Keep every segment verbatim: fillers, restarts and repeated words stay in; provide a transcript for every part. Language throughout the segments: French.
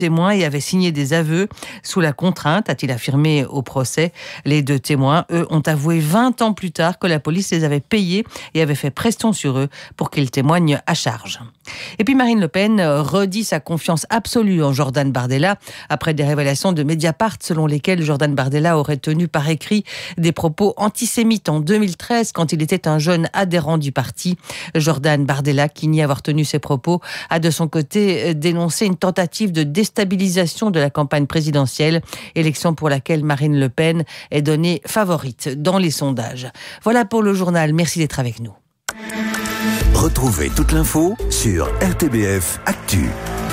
témoins et avait signé des aveux sous la contrainte, a-t-il affirmé au procès. Les deux témoins, eux, ont avoué vingt ans plus tard que la police les avait payés et avait fait pression sur eux pour qu'ils témoignent à charge. Et puis Marine Le Pen redit sa confiance absolue en Jordan Bardella après des révélations de Mediapart selon lesquelles Jordan Bardella aurait tenu par écrit des propos antisémites en deux mille treize quand il était un jeune adhérent du parti. Jordan Bardella, qui nie avoir tenu ces propos, a de son côté dénoncé une tentative de déstabilisation de la campagne présidentielle, élection pour laquelle Marine Le Pen est donnée favorite dans les sondages. Voilà pour le journal, merci d'être avec nous. Retrouvez toute l'info sur R T B F Actu.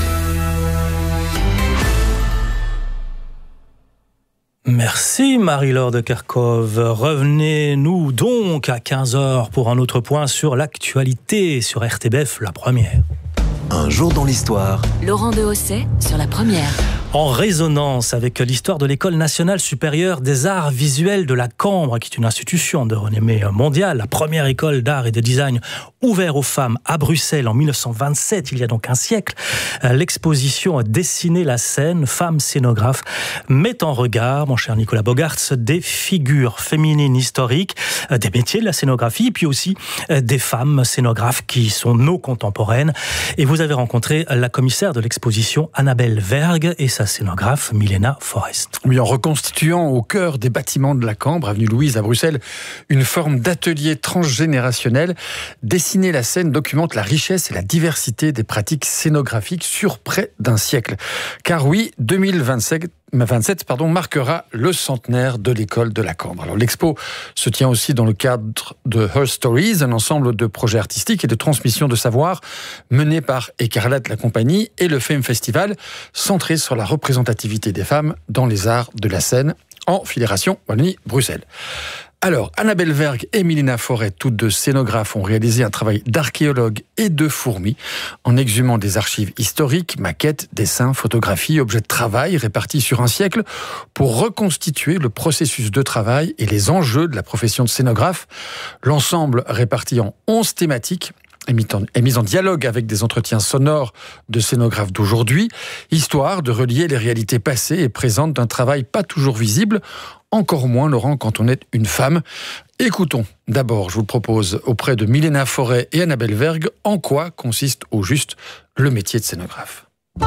Merci Marie-Laure de Kerkhove. Revenez-nous donc à quinze heures pour un autre point sur l'actualité sur R T B F, la première. Un jour dans l'histoire. Laurent Dehosset sur la première. En résonance avec l'histoire de l'École nationale supérieure des arts visuels de la Cambre, qui est une institution de renommée mondiale, la première école d'art et de design ouverte aux femmes à Bruxelles en mille neuf cent vingt-sept, il y a donc un siècle. L'exposition Dessiner la scène, femmes scénographes, met en regard, mon cher Nicolas Bogarts, des figures féminines historiques, des métiers de la scénographie, puis aussi des femmes scénographes qui sont nos contemporaines. Et vous avez rencontré la commissaire de l'exposition, Annabelle Vergue, et sa scénographe Milena Forest. Oui, en reconstituant au cœur des bâtiments de la Cambre, avenue Louise à Bruxelles, une forme d'atelier transgénérationnel, Dessiner la scène documente la richesse et la diversité des pratiques scénographiques sur près d'un siècle. Car oui, deux mille vingt-sept vingt-sept pardon, marquera le centenaire de l'école de la Cambre. Alors, l'expo se tient aussi dans le cadre de Her Stories, un ensemble de projets artistiques et de transmission de savoir menés par Écarlate la compagnie et le Femme Festival, centré sur la représentativité des femmes dans les arts de la scène en Fédération Wallonie-Bruxelles. Alors, Annabelle Vergue et Milena Forest, toutes deux scénographes, ont réalisé un travail d'archéologue et de fourmi en exhumant des archives historiques, maquettes, dessins, photographies, objets de travail répartis sur un siècle pour reconstituer le processus de travail et les enjeux de la profession de scénographe. L'ensemble, réparti en onze thématiques, est mis en dialogue avec des entretiens sonores de scénographes d'aujourd'hui, histoire de relier les réalités passées et présentes d'un travail pas toujours visible, encore moins, Laurent, quand on est une femme. Écoutons d'abord, je vous le propose, auprès de Milena Forest et Annabelle Vergue, en quoi consiste au juste le métier de scénographe.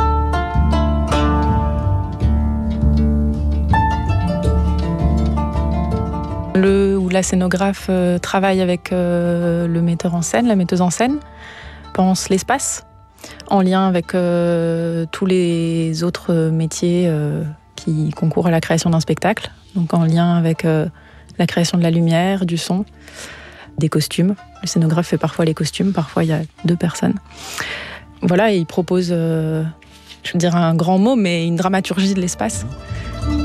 Le ou la scénographe euh, travaille avec euh, le metteur en scène, la metteuse en scène, pense l'espace, en lien avec euh, tous les autres métiers euh, qui concourent à la création d'un spectacle, donc en lien avec euh, la création de la lumière, du son, des costumes. Le scénographe fait parfois les costumes, parfois il y a deux personnes. Voilà, et il propose, euh, je veux dire un grand mot, mais une dramaturgie de l'espace.